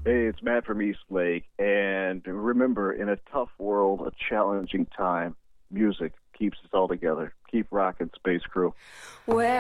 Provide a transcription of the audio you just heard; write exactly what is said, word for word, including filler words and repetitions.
Hey, it's Matt from Eastlake. And remember, in a tough world, a challenging time, music keeps us all together. Keep rocking, Space Crew. Where